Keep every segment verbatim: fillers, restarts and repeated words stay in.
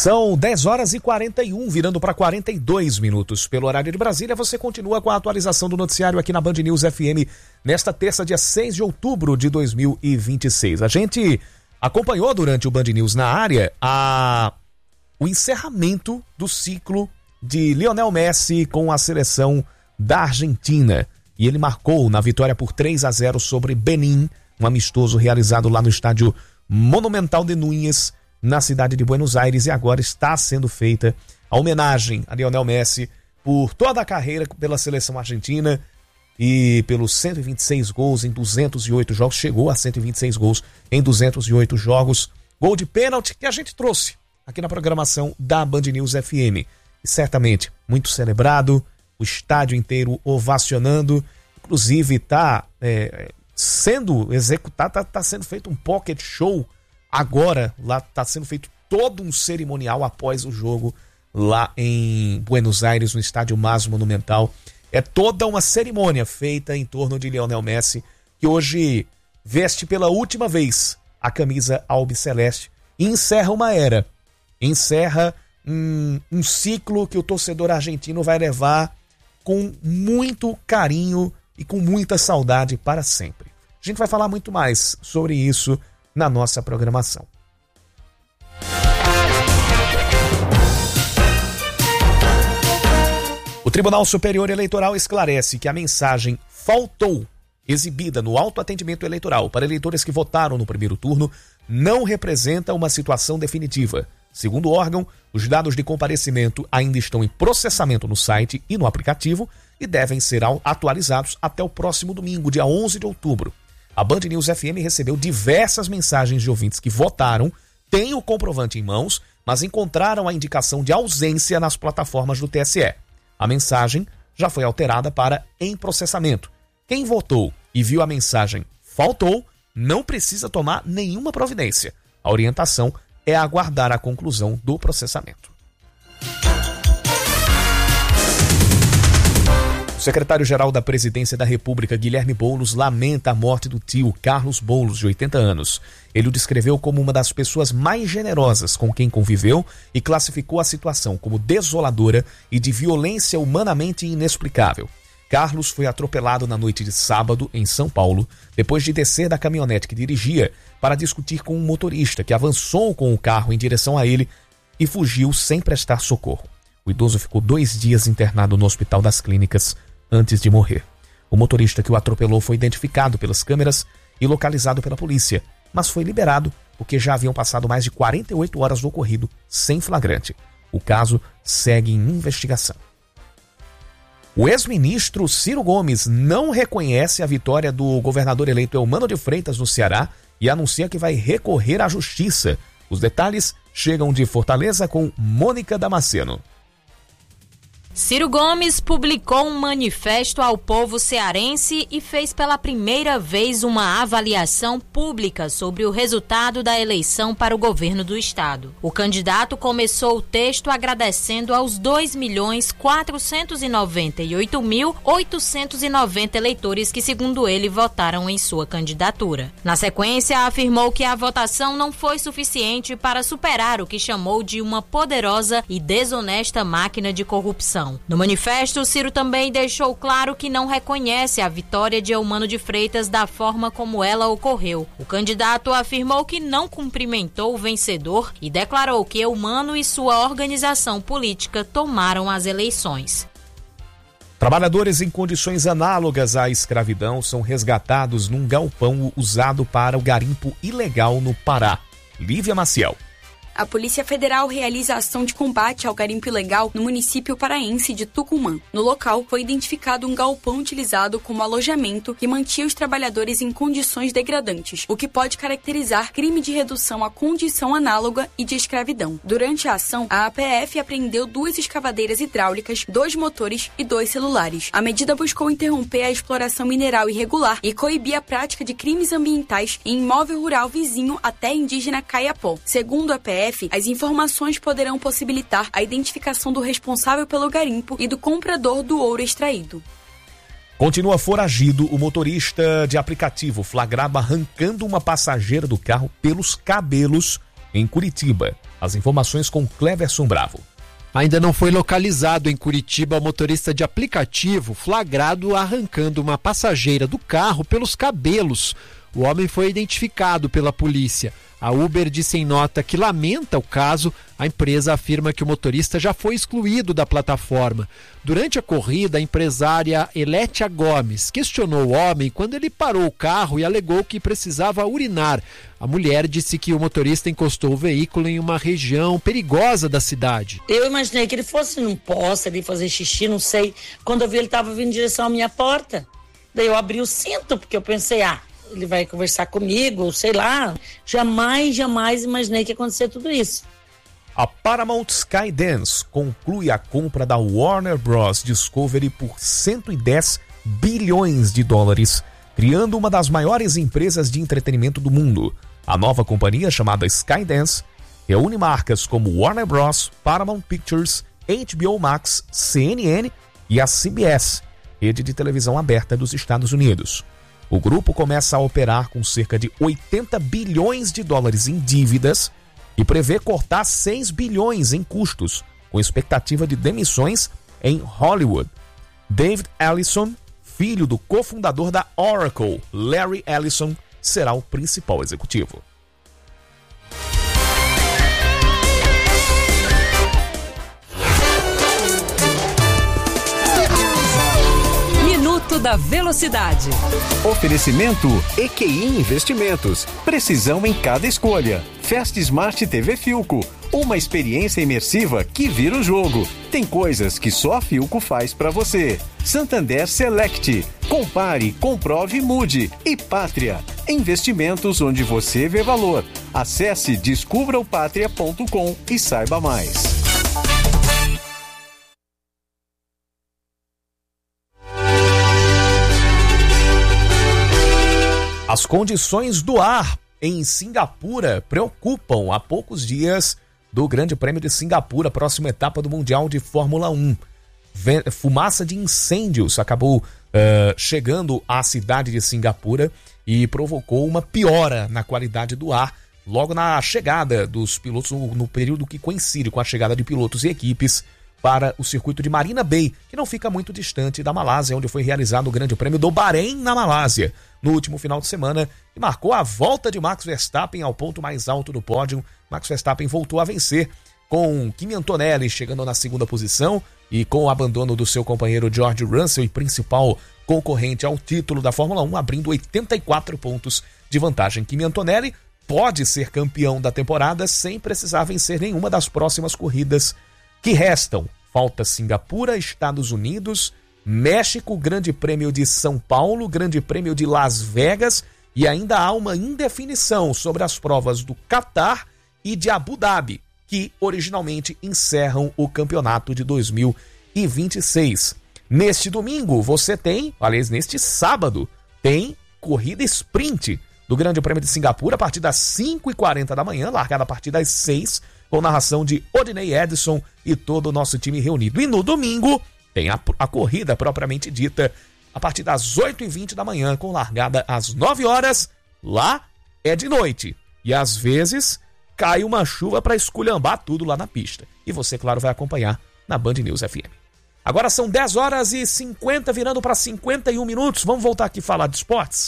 São dez horas e quarenta e um, virando para quarenta e dois minutos. Pelo horário de Brasília, você continua com a atualização do noticiário aqui na Band News F M, nesta terça, dia seis de outubro de dois mil e vinte e seis. A gente acompanhou durante o Band News na área a... o encerramento do ciclo de Lionel Messi com a seleção da Argentina. E ele marcou na vitória por três a zero sobre Benin, um amistoso realizado lá no estádio Monumental de Núñez, na cidade de Buenos Aires, e agora está sendo feita a homenagem a Lionel Messi por toda a carreira pela seleção argentina e pelos cento e vinte e seis gols em duzentos e oito jogos, chegou a cento e vinte e seis gols em duzentos e oito jogos, gol de pênalti que a gente trouxe aqui na programação da Band News F M, e certamente muito celebrado, o estádio inteiro ovacionando, inclusive está é, sendo executado, está tá sendo feito um pocket show. Agora, lá está sendo feito todo um cerimonial após o jogo lá em Buenos Aires, no estádio mais monumental. É toda uma cerimônia feita em torno de Lionel Messi, que hoje veste pela última vez a camisa albiceleste e encerra uma era. Encerra um, um ciclo que o torcedor argentino vai levar com muito carinho e com muita saudade para sempre. A gente vai falar muito mais sobre isso na nossa programação. O Tribunal Superior Eleitoral esclarece que a mensagem "faltou", exibida no autoatendimento eleitoral para eleitores que votaram no primeiro turno, não representa uma situação definitiva. Segundo o órgão, os dados de comparecimento ainda estão em processamento no site e no aplicativo e devem ser atualizados até o próximo domingo, dia onze de outubro. A Band News F M recebeu diversas mensagens de ouvintes que votaram, têm o comprovante em mãos, mas encontraram a indicação de ausência nas plataformas do T S E. A mensagem já foi alterada para "em processamento". Quem votou e viu a mensagem "faltou" não precisa tomar nenhuma providência. A orientação é aguardar a conclusão do processamento. O secretário-geral da Presidência da República, Guilherme Boulos, lamenta a morte do tio Carlos Boulos, de oitenta anos. Ele o descreveu como uma das pessoas mais generosas com quem conviveu e classificou a situação como desoladora e de violência humanamente inexplicável. Carlos foi atropelado na noite de sábado em São Paulo, depois de descer da caminhonete que dirigia para discutir com um motorista que avançou com o carro em direção a ele e fugiu sem prestar socorro. O idoso ficou dois dias internado no Hospital das Clínicas antes de morrer. O motorista que o atropelou foi identificado pelas câmeras e localizado pela polícia, mas foi liberado porque já haviam passado mais de quarenta e oito horas do ocorrido sem flagrante. O caso segue em investigação. O ex-ministro Ciro Gomes não reconhece a vitória do governador eleito Eumano de Freitas no Ceará e anuncia que vai recorrer à justiça. Os detalhes chegam de Fortaleza com Mônica Damasceno. Ciro Gomes publicou um manifesto ao povo cearense e fez pela primeira vez uma avaliação pública sobre o resultado da eleição para o governo do estado. O candidato começou o texto agradecendo aos dois milhões quatrocentos e noventa e oito mil oitocentos e noventa eleitores que, segundo ele, votaram em sua candidatura. Na sequência, afirmou que a votação não foi suficiente para superar o que chamou de uma poderosa e desonesta máquina de corrupção. No manifesto, Ciro também deixou claro que não reconhece a vitória de Eumano de Freitas da forma como ela ocorreu. O candidato afirmou que não cumprimentou o vencedor e declarou que Eumano e sua organização política tomaram as eleições. Trabalhadores em condições análogas à escravidão são resgatados num galpão usado para o garimpo ilegal no Pará. Lívia Maciel. A Polícia Federal realiza ação de combate ao garimpo ilegal no município paraense de Tucumã. No local, foi identificado um galpão utilizado como alojamento que mantinha os trabalhadores em condições degradantes, o que pode caracterizar crime de redução à condição análoga e de escravidão. Durante a ação, a A P F apreendeu duas escavadeiras hidráulicas, dois motores e dois celulares. A medida buscou interromper a exploração mineral irregular e coibir a prática de crimes ambientais em imóvel rural vizinho à terra indígena Caiapó. Segundo a A P F, as informações poderão possibilitar a identificação do responsável pelo garimpo e do comprador do ouro extraído. Continua foragido o motorista de aplicativo flagrado arrancando uma passageira do carro pelos cabelos em Curitiba. As informações com Cleverson Bravo. Ainda não foi localizado em Curitiba o motorista de aplicativo flagrado arrancando uma passageira do carro pelos cabelos. O homem foi identificado pela polícia. A Uber disse em nota que lamenta o caso. A empresa afirma que o motorista já foi excluído da plataforma. Durante a corrida, a empresária Elétia Gomes questionou o homem quando ele parou o carro e alegou que precisava urinar. A mulher disse que o motorista encostou o veículo em uma região perigosa da cidade. Eu imaginei que ele fosse num poste ali fazer xixi, não sei. Quando eu vi, ele estava vindo em direção à minha porta. Daí eu abri o cinto, porque eu pensei, ah, ele vai conversar comigo, sei lá. Jamais, jamais imaginei que ia acontecer tudo isso. A Paramount Skydance conclui a compra da Warner Bros. Discovery por cento e dez bilhões de dólares, criando uma das maiores empresas de entretenimento do mundo. A nova companhia, chamada Skydance, reúne marcas como Warner Bros., Paramount Pictures, H B O Max, C N N e a C B S, rede de televisão aberta dos Estados Unidos. O grupo começa a operar com cerca de oitenta bilhões de dólares em dívidas e prevê cortar seis bilhões em custos, com expectativa de demissões em Hollywood. David Ellison, filho do cofundador da Oracle, Larry Ellison, será o principal executivo. Minuto da Velocidade. Oferecimento E Q I Investimentos. Precisão em cada escolha. Fast Smart T V Philco. Uma experiência imersiva que vira o jogo. Tem coisas que só a Philco faz pra você. Santander Select. Compare, comprove e mude. E Pátria. Investimentos onde você vê valor. Acesse descubra o pátria ponto com e saiba mais. As condições do ar em Singapura preocupam há poucos dias do Grande Prêmio de Singapura, próxima etapa do Mundial de Fórmula um. Fumaça de incêndios acabou uh, chegando à cidade de Singapura e provocou uma piora na qualidade do ar logo na chegada dos pilotos, no, no período que coincide com a chegada de pilotos e equipes para o circuito de Marina Bay, que não fica muito distante da Malásia, onde foi realizado o Grande Prêmio do Bahrein na Malásia, no último final de semana, e marcou a volta de Max Verstappen ao ponto mais alto do pódio. Max Verstappen voltou a vencer, com Kimi Antonelli chegando na segunda posição e com o abandono do seu companheiro George Russell e principal concorrente ao título da Fórmula um, abrindo oitenta e quatro pontos de vantagem. Kimi Antonelli pode ser campeão da temporada sem precisar vencer nenhuma das próximas corridas que restam. Falta Singapura, Estados Unidos, México, Grande Prêmio de São Paulo, Grande Prêmio de Las Vegas e ainda há uma indefinição sobre as provas do Catar e de Abu Dhabi, que originalmente encerram o campeonato de dois mil e vinte e seis. Neste domingo você tem, aliás, neste sábado, tem corrida sprint do Grande Prêmio de Singapura a partir das cinco e quarenta da manhã, largada a partir das seis, com narração de Odinei Edson e todo o nosso time reunido. E no domingo tem a, a corrida propriamente dita a partir das oito e vinte da manhã, com largada às nove horas. Lá é de noite e às vezes cai uma chuva para esculhambar tudo lá na pista. E você, claro, vai acompanhar na Band News F M. Agora são dez horas e cinquenta, virando para cinquenta e um minutos. Vamos voltar aqui a falar de esportes.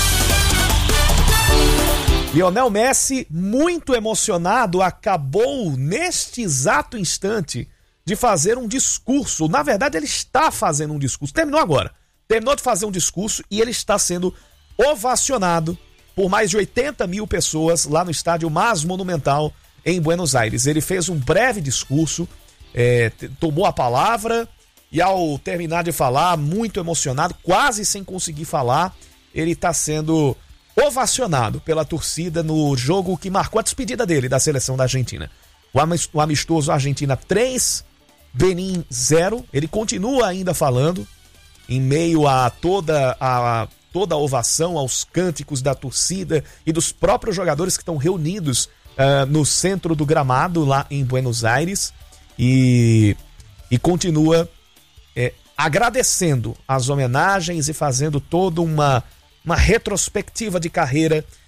Lionel Messi, muito emocionado, acabou neste exato instante de fazer um discurso. Na verdade, ele está fazendo um discurso. Terminou agora. Terminou de fazer um discurso e ele está sendo ovacionado por mais de oitenta mil pessoas lá no estádio Mas Monumental em Buenos Aires. Ele fez um breve discurso, é, tomou a palavra e ao terminar de falar, muito emocionado, quase sem conseguir falar, ele está sendo ovacionado pela torcida no jogo que marcou a despedida dele da seleção da Argentina. O amistoso Argentina três, Benin zero. Ele continua ainda falando em meio a toda a, toda a ovação, aos cânticos da torcida e dos próprios jogadores que estão reunidos uh, no centro do gramado lá em Buenos Aires, e, e continua é, agradecendo as homenagens e fazendo toda uma uma retrospectiva de carreira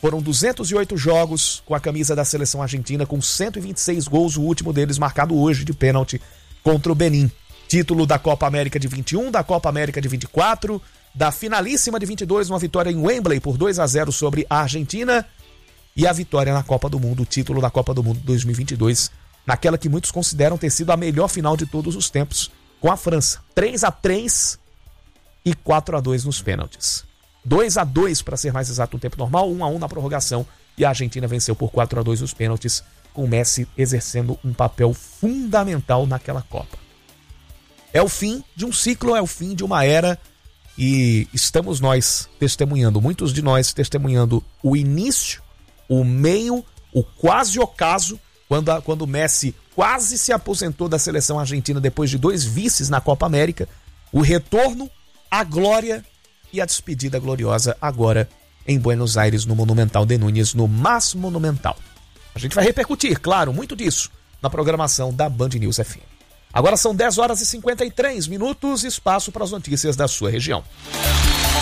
Foram duzentos e oito jogos com a camisa da seleção argentina, com cento e vinte e seis gols, o último deles marcado hoje de pênalti contra o Benin. Título da Copa América de vinte e um, da Copa América de vinte e quatro, da finalíssima de vinte e dois, uma vitória em Wembley por dois a zero sobre a Argentina, e a vitória na Copa do Mundo, o título da Copa do Mundo dois mil e vinte e dois, naquela que muitos consideram ter sido a melhor final de todos os tempos, com a França. três a três e quatro a dois nos pênaltis. dois a dois para ser mais exato no tempo normal, um a um na prorrogação, e a Argentina venceu por quatro a dois os pênaltis, com o Messi exercendo um papel fundamental naquela Copa. É o fim de um ciclo, é o fim de uma era, e estamos nós testemunhando, muitos de nós testemunhando o início, o meio, o quase ocaso, quando, a, quando o Messi quase se aposentou da seleção argentina depois de dois vices na Copa América, o retorno, a glória e a despedida gloriosa agora em Buenos Aires, no Monumental de Núñez, no Mas Monumental. A gente vai repercutir, claro, muito disso na programação da Band News F M. Agora são dez horas e cinquenta e três minutos, espaço para as notícias da sua região.